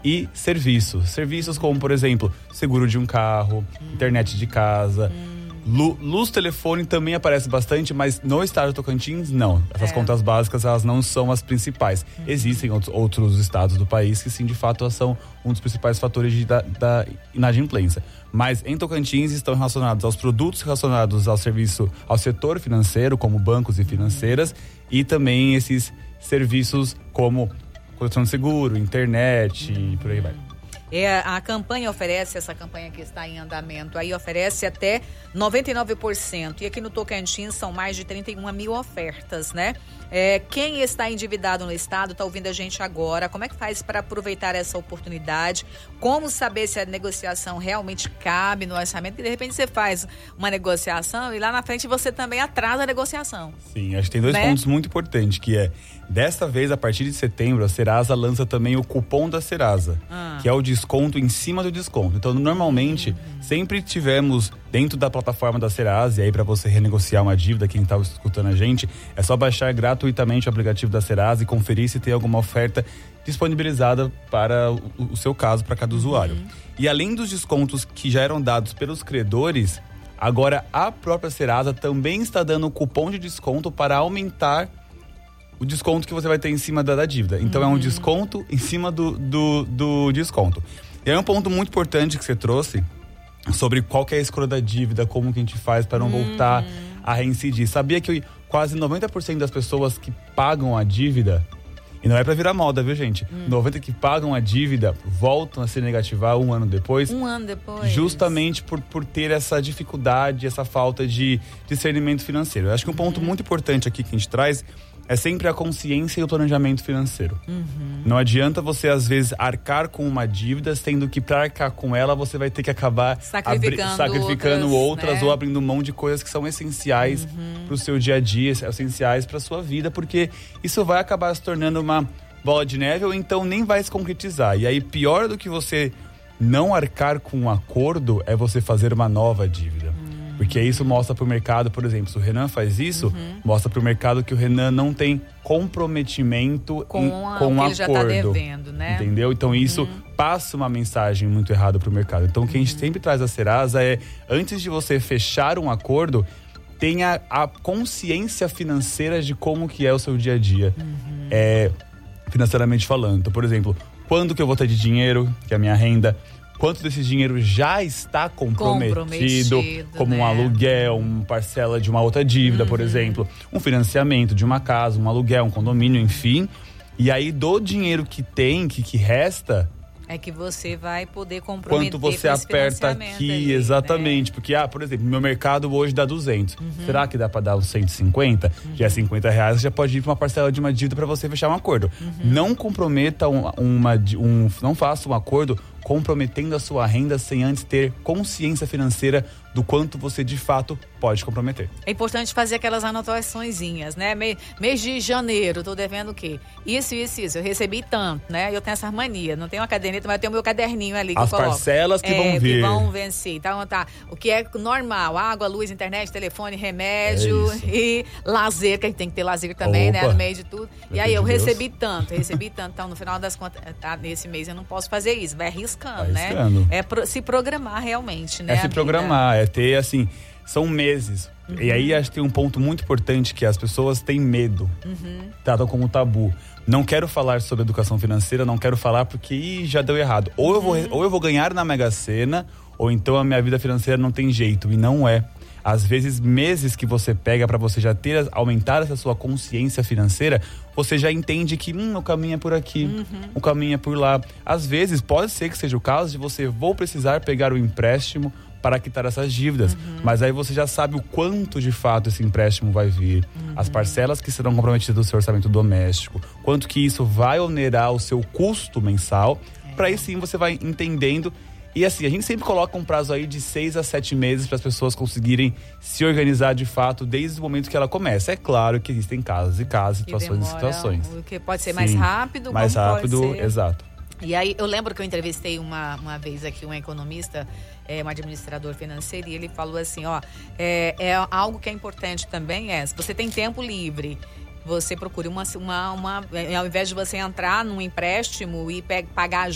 e serviços como, por exemplo, seguro de um carro, internet de casa, luz, telefone também aparece bastante, mas no estado de Tocantins, não. Essas contas básicas, elas não são as principais. Existem outros estados do país que, sim, de fato, são um dos principais fatores da inadimplência. Mas em Tocantins estão relacionados aos produtos relacionados ao serviço, ao setor financeiro, como bancos e financeiras, e também esses serviços como coleção de seguro, internet e por aí vai. A campanha oferece, essa campanha que está em andamento aí, oferece até 99%. E aqui no Tocantins são mais de 31 mil ofertas, né? Quem está endividado no estado está ouvindo a gente agora. Como é que faz para aproveitar essa oportunidade? Como saber se a negociação realmente cabe no orçamento? Porque de repente você faz uma negociação e lá na frente você também atrasa a negociação. Sim, acho que tem dois pontos muito importantes, que é, desta vez, a partir de setembro, a Serasa lança também o cupom da Serasa, que é o desconto em cima do desconto. Então, normalmente, sempre tivemos dentro da plataforma da Serasa, e aí para você renegociar uma dívida, quem está escutando a gente, é só baixar gratuitamente o aplicativo da Serasa e conferir se tem alguma oferta disponibilizada para o seu caso, para cada usuário. E além dos descontos que já eram dados pelos credores, agora a própria Serasa também está dando um cupom de desconto para aumentar o desconto que você vai ter em cima da dívida. Então é um desconto em cima do desconto. E aí um ponto muito importante que você trouxe sobre qual que é a escolha da dívida, como que a gente faz para não voltar a reincidir. Sabia que quase 90% das pessoas que pagam a dívida, e não é para virar moda, viu, gente? 90% que pagam a dívida voltam a se negativar um ano depois. Um ano depois. Justamente por ter essa dificuldade, essa falta de discernimento financeiro. Eu acho que um ponto muito importante aqui que a gente traz é sempre a consciência e o planejamento financeiro. Não adianta você, às vezes, arcar com uma dívida, sendo que para arcar com ela, você vai ter que acabar sacrificando outras, né? Ou abrindo mão de coisas que são essenciais para o seu dia a dia, essenciais para a sua vida, porque isso vai acabar se tornando uma bola de neve ou então nem vai se concretizar. E aí, pior do que você não arcar com um acordo é você fazer uma nova dívida. Porque isso mostra para o mercado, por exemplo, se o Renan faz isso, mostra para o mercado que o Renan não tem comprometimento com um acordo. Ele já está devendo, né? Entendeu? Então isso passa uma mensagem muito errada para o mercado. Então o que a gente sempre traz à Serasa é, antes de você fechar um acordo, tenha a consciência financeira de como que é o seu dia a dia, financeiramente falando. Então, por exemplo, quando que eu vou ter de dinheiro, que é a minha renda, quanto desse dinheiro já está comprometido como um aluguel, uma parcela de uma outra dívida, por exemplo, um financiamento de uma casa, um aluguel, um condomínio, enfim. E aí, do dinheiro que tem, que resta, é que você vai poder comprometer quanto você aperta aqui, ali, exatamente, né? Porque, por exemplo, meu mercado hoje dá 200. Será que dá para dar uns 150? Já é R$50, já pode ir para uma parcela de uma dívida para você fechar um acordo. Não comprometa não faça um acordo comprometendo a sua renda sem antes ter consciência financeira do quanto você de fato pode comprometer. É importante fazer aquelas anotaçõezinhas, né? Mês de janeiro, tô devendo o quê? Isso. Eu recebi tanto, né? Eu tenho essa mania, não tenho uma caderneta, mas eu tenho o meu caderninho ali que as eu coloco. As parcelas que vão vir. Que vão vencer. Então, o que é normal, água, luz, internet, telefone, remédio e lazer, que a gente tem que ter lazer também, né? No meio de tudo. E aí, eu recebi tanto. Então, no final das contas, nesse mês eu não posso fazer isso. Vai arriscando, né? Se programar realmente, né? Se programar, é ter, assim, são meses. E aí, acho que tem um ponto muito importante que as pessoas têm medo. Tratam como tabu. Não quero falar sobre educação financeira, não quero falar porque já deu errado. Ou eu vou ganhar na Mega Sena, ou então a minha vida financeira não tem jeito. E não é. Às vezes, meses que você pega para você já aumentar essa sua consciência financeira, você já entende que o caminho é por aqui, o caminho é por lá. Às vezes, pode ser que seja o caso de você vou precisar pegar o empréstimo para quitar essas dívidas. Mas aí você já sabe o quanto de fato esse empréstimo vai vir, as parcelas que serão comprometidas do seu orçamento doméstico, quanto que isso vai onerar o seu custo mensal, para aí sim você vai entendendo. E assim, a gente sempre coloca um prazo aí de 6 a 7 meses para as pessoas conseguirem se organizar de fato desde o momento que ela começa. É claro que existem casos e casos, situações e situações. O que pode ser mais rápido, mais rápido, exato. E aí, eu lembro que eu entrevistei uma vez aqui um economista, um administrador financeiro, e ele falou assim, algo que é importante também se você tem tempo livre, você procure ao invés de você entrar num empréstimo e pagar